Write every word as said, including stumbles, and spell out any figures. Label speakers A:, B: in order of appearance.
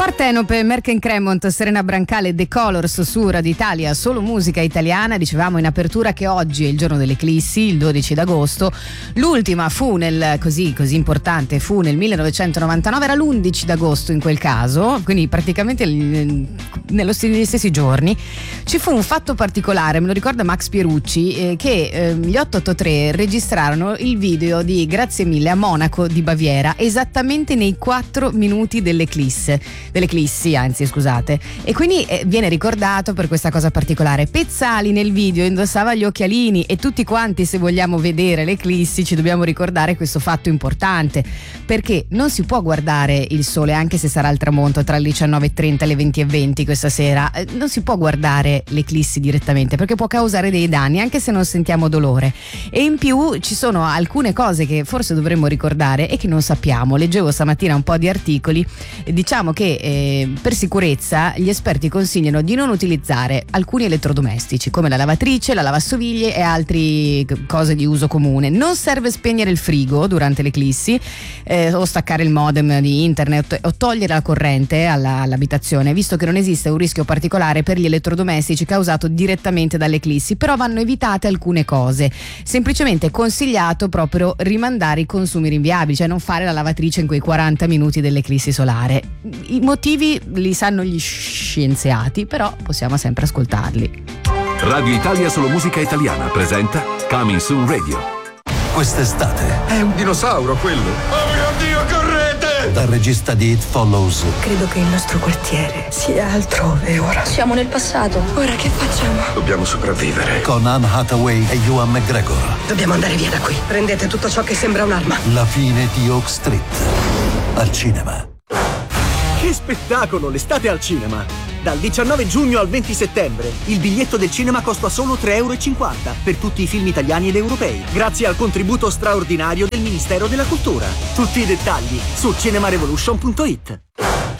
A: Partenope, Merken Cremont, Serena Brancale, The Colors su Radio Italia, solo musica italiana. Dicevamo in apertura che oggi è il giorno dell'eclissi, il dodici d'agosto. L'ultima fu nel così, così importante, fu nel millenovecentonovantanove, era l'undici d'agosto in quel caso, quindi praticamente nello st- negli stessi giorni. Ci fu un fatto particolare, me lo ricorda Max Pierucci, eh, che eh, gli otto otto tre registrarono il video di Grazie mille a Monaco di Baviera, esattamente nei quattro minuti dell'eclisse. dell'eclissi, anzi scusate, e quindi eh, viene ricordato per questa cosa particolare. Pezzali nel video indossava gli occhialini e tutti quanti, se vogliamo vedere l'eclissi, ci dobbiamo ricordare questo fatto importante, perché non si può guardare il sole anche se sarà al tramonto tra le diciannove e trenta e le venti e venti questa sera, eh, non si può guardare l'eclissi direttamente perché può causare dei danni anche se non sentiamo dolore, e in più ci sono alcune cose che forse dovremmo ricordare e che non sappiamo. Leggevo stamattina un po' di articoli, eh, diciamo che Eh, per sicurezza gli esperti consigliano di non utilizzare alcuni elettrodomestici come la lavatrice, la lavastoviglie e altre cose di uso comune. Non serve spegnere il frigo durante l'eclissi, eh, o staccare il modem di internet o togliere la corrente alla, all'abitazione, visto che non esiste un rischio particolare per gli elettrodomestici causato direttamente dall'eclissi, però vanno evitate alcune cose. Semplicemente consigliato proprio rimandare i consumi rinviabili, cioè non fare la lavatrice in quei quaranta minuti dell'eclissi solare. I motivi li sanno gli scienziati, però possiamo sempre ascoltarli.
B: Radio Italia Solo Musica Italiana presenta Coming Soon Radio.
C: Quest'estate
D: è un dinosauro quello. Oh mio Dio, correte!
C: Dal regista di It Follows.
E: Credo che il nostro quartiere sia altrove ora.
F: Siamo nel passato.
E: Ora che facciamo?
D: Dobbiamo sopravvivere.
C: Con Anne Hathaway e Ewan McGregor.
E: Dobbiamo andare via da qui. Prendete tutto ciò che sembra un'arma.
C: La fine di Oak Street. Al cinema.
G: Che spettacolo, l'estate al cinema! Dal diciannove giugno al venti settembre il biglietto del cinema costa solo tre e cinquanta euro per tutti i film italiani ed europei, grazie al contributo straordinario del Ministero della Cultura. Tutti i dettagli su cinema revolution punto it.